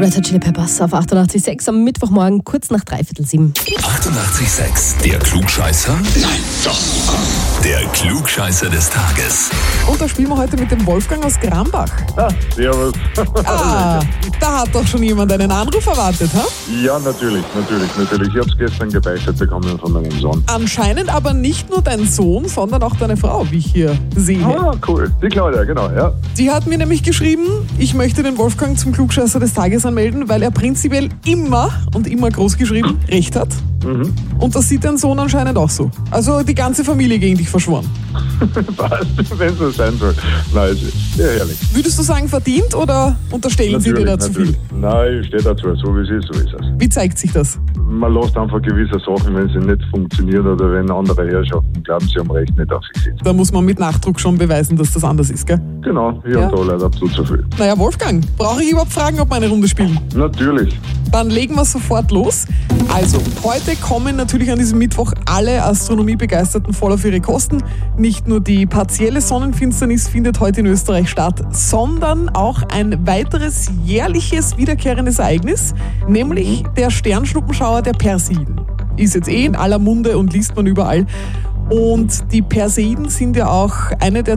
Red Hot Chili Peppers auf 88,6 am Mittwochmorgen, kurz nach 6:45. 88,6. Der Klugscheißer? Nein, doch. Der Klugscheißer des Tages. Und da spielen wir heute mit dem Wolfgang aus Grambach. Servus. Da hat doch schon jemand einen Anruf erwartet, ha? Ja, natürlich. Ich habe es gestern gebeichtet bekommen von meinem Sohn. Anscheinend aber nicht nur dein Sohn, sondern auch deine Frau, wie ich hier sehe. Ah, cool. Die Claudia, genau, ja. Sie hat mir nämlich geschrieben, ich möchte den Wolfgang zum Klugscheißer des Tages anmelden, weil er prinzipiell immer, und immer groß geschrieben, recht hat. Und das sieht dein Sohn anscheinend auch so. Also die ganze Familie gegen dich verschworen. Passt, wenn es so sein soll. Nein, ist sehr herrlich. Würdest du sagen verdient oder unterstellen Sie dir da zu viel? Nein, ich stehe dazu. So wie es ist, so ist es. Wie zeigt sich das? Man lässt einfach gewisse Sachen, wenn sie nicht funktionieren oder wenn andere Herrschaften glauben, sie haben Recht, nicht auf sich sitzen. Da muss man mit Nachdruck schon beweisen, dass das anders ist, gell? Genau, ich habe da leider absolut zu viel. Naja, Wolfgang, brauche ich überhaupt fragen, ob wir eine Runde spielen? Natürlich. Dann legen wir sofort los. Also, heute kommen natürlich an diesem Mittwoch alle Astronomiebegeisterten voll auf ihre Kosten. Nicht nur die partielle Sonnenfinsternis findet heute in Österreich statt, sondern auch ein weiteres jährliches wiederkehrendes Ereignis, nämlich der Sternschnuppenschauer der Perseiden. Ist jetzt in aller Munde und liest man überall. Und die Perseiden sind ja auch eine der